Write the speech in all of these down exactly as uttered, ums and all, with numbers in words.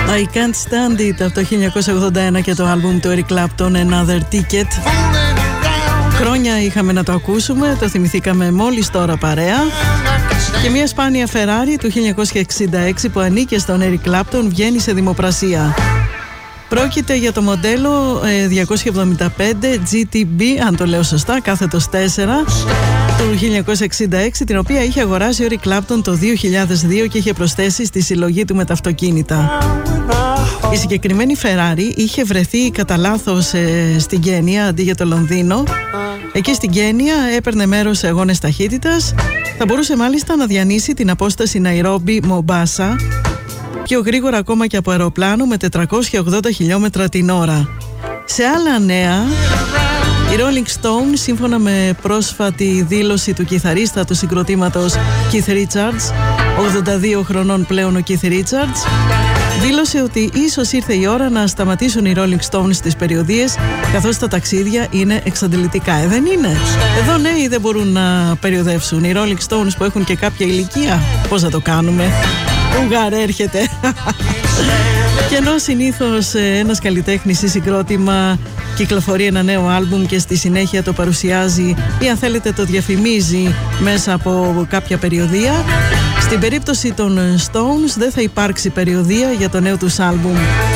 I Can't Stand It από το χίλια εννιακόσια ογδόντα ένα και το άλμπουμ του Eric Clapton Another Ticket. Χρόνια είχαμε να το ακούσουμε, το θυμηθήκαμε μόλις τώρα παρέα. Και μια σπάνια Ferrari του χίλια εννιακόσια εξήντα έξι που ανήκε στον Eric Clapton βγαίνει σε δημοπρασία. Πρόκειται για το μοντέλο ε, διακόσια εβδομήντα πέντε τζι τι μπι, αν το λέω σωστά, κάθετος τέσσερα, του χίλια εννιακόσια εξήντα έξι, την οποία είχε αγοράσει ο Eric Clapton το δύο χιλιάδες δύο και είχε προσθέσει στη συλλογή του με τα αυτοκίνητα. Η συγκεκριμένη Ferrari είχε βρεθεί κατά λάθος ε, στην Κένια αντί για το Λονδίνο. Εκεί στην Κένια έπαιρνε μέρος σε αγώνες ταχύτητας. Θα μπορούσε μάλιστα να διανύσει την απόσταση Ναϊρόμπι-Μομπάσα πιο γρήγορα ακόμα και από αεροπλάνο με τετρακόσια ογδόντα χιλιόμετρα την ώρα. Σε άλλα νέα, οι Rolling Stones, σύμφωνα με πρόσφατη δήλωση του κιθαρίστα του συγκροτήματος Keith Richards, ογδόντα δύο χρονών πλέον ο Keith Richards, δήλωσε ότι ίσως ήρθε η ώρα να σταματήσουν οι Rolling Stones στις περιοδίες, καθώς τα ταξίδια είναι εξαντλητικά. Ε, δεν είναι. Εδώ νέοι δεν μπορούν να περιοδεύσουν. Οι Rolling Stones που έχουν και κάποια ηλικία, πώς θα το κάνουμε? Ουγγαρ έρχεται. Και ενώ συνήθως ένας καλλιτέχνης ή συγκρότημα κυκλοφορεί ένα νέο άλμπουμ και στη συνέχεια το παρουσιάζει ή αν θέλετε το διαφημίζει μέσα από κάποια περιοδία, στην περίπτωση των Stones δεν θα υπάρξει περιοδία για το νέο τους άλμπουμ.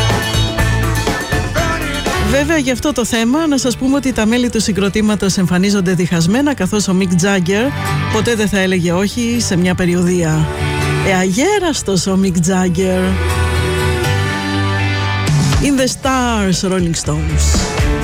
Βέβαια, για αυτό το θέμα να σας πούμε ότι τα μέλη του συγκροτήματος εμφανίζονται διχασμένα, καθώς ο Mick Jagger ποτέ δεν θα έλεγε όχι σε μια περιοδία. Ε, αγέραστος ο Mick Jagger. In the Stars, Rolling Stones.